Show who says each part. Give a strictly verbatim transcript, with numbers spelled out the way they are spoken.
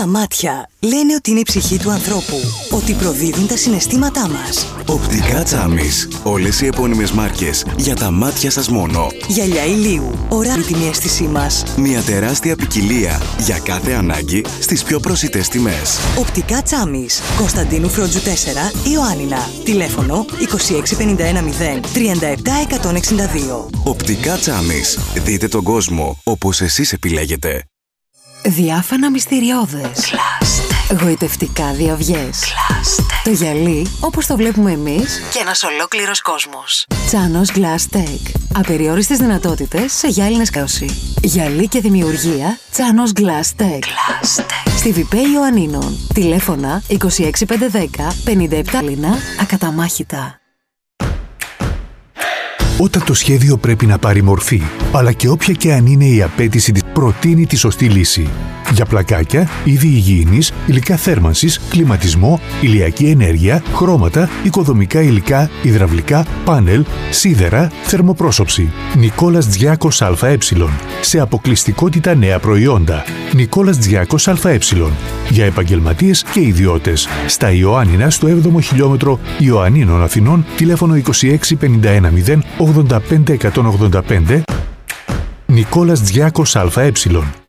Speaker 1: Τα μάτια λένε ότι είναι η ψυχή του ανθρώπου, ότι προδίδουν τα συναισθήματά μας.
Speaker 2: Οπτικά Τσάμις. Όλες οι επώνυμες μάρκες για τα μάτια σας μόνο.
Speaker 1: Γυαλιά ηλίου, ωραίοι την αίσθησή μας.
Speaker 2: Μια τεράστια ποικιλία για κάθε ανάγκη στις πιο προσιτές τιμές.
Speaker 1: Οπτικά Τσάμις. Κωνσταντίνου Φρόντζου τέσσερα, Ιωάννινα. Τηλέφωνο είκοσι έξι πενήντα ένα μηδέν τριάντα επτά εκατόν εξήντα δύο.
Speaker 2: Οπτικά Τσάμις. Δείτε τον κόσμο όπως εσείς επιλέγετε.
Speaker 3: Διάφανα μυστηριώδες.
Speaker 1: Κλάστε.
Speaker 3: Γοητευτικά διαυγές.
Speaker 1: Κλάστε.
Speaker 3: Το γυαλί όπως το βλέπουμε εμείς
Speaker 1: Και ένας ολόκληρος κόσμος.
Speaker 3: Τσάνος Glass Tech. Απεριόριστες δυνατότητες σε γυάλινες καύση. Γυαλί και δημιουργία Τσάνος Glass Tech.
Speaker 1: Κλάστε.
Speaker 3: Στη Βιπέ Ιωαννίνων. Τηλέφωνα είκοσι έξι πεντακόσια δέκα πενήντα επτά Λίνα ακαταμάχητα.
Speaker 4: Όταν το σχέδιο πρέπει να πάρει μορφή, αλλά και όποια και αν είναι η απέτηση της, προτείνει τη σωστή λύση. Για πλακάκια, είδη υγιεινής, υλικά θέρμανσης, κλιματισμό, ηλιακή ενέργεια, χρώματα, οικοδομικά υλικά, υδραυλικά, πάνελ, σίδερα, θερμοπρόσωψη. Νικόλας Τζιάκος ΑΕ. Σε αποκλειστικότητα νέα προϊόντα. Νικόλας Τζιάκος ΑΕ. Για επαγγελματίες και ιδιώτες. Στα Ιωάννινα, στο έβδομο χιλιόμετρο Ιωαννίνων Αθηνών, τηλέφωνο είκοσι έξι πενήντα ένα μηδέν ογδόντα πέντε εκατόν ογδόντα πέντε. Νικόλας Τζιάκος ΑΕ.